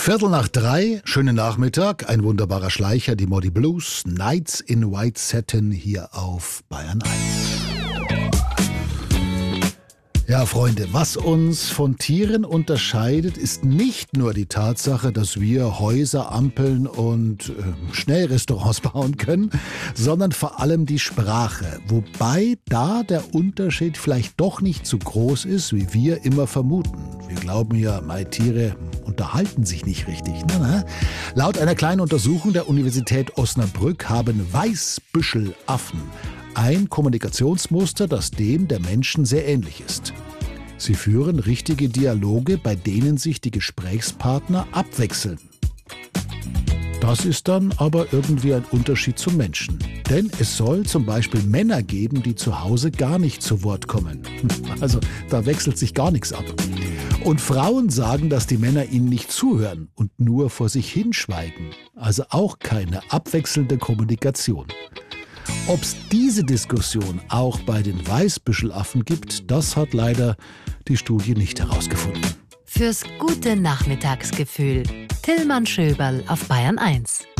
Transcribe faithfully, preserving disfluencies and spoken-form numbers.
Viertel nach drei, schönen Nachmittag, ein wunderbarer Schleicher, die Modi Blues, Nights in White Satin hier auf Bayern eins. Ja, Freunde, was uns von Tieren unterscheidet, ist nicht nur die Tatsache, dass wir Häuser, Ampeln und äh, Schnellrestaurants bauen können, sondern vor allem die Sprache. Wobei da der Unterschied vielleicht doch nicht so groß ist, wie wir immer vermuten. Wir glauben ja, meine Tiere unterhalten sich nicht richtig. Na, na. Laut einer kleinen Untersuchung der Universität Osnabrück haben Weißbüschelaffen ein Kommunikationsmuster, das dem der Menschen sehr ähnlich ist. Sie führen richtige Dialoge, bei denen sich die Gesprächspartner abwechseln. Das ist dann aber irgendwie ein Unterschied zum Menschen. Denn es soll zum Beispiel Männer geben, die zu Hause gar nicht zu Wort kommen. Also da wechselt sich gar nichts ab. Und Frauen sagen, dass die Männer ihnen nicht zuhören und nur vor sich hinschweigen. Also auch keine abwechselnde Kommunikation. Ob es diese Diskussion auch bei den Weißbüschelaffen gibt, das hat leider die Studie nicht herausgefunden. Fürs gute Nachmittagsgefühl. Tillmann Schöberl auf Bayern eins.